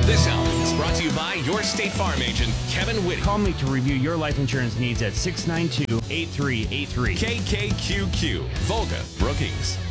This hour is brought to you by your State Farm agent, Kevin Whitty. Call me to review your life insurance needs at 692-8383. KKQQ, Volga, Brookings.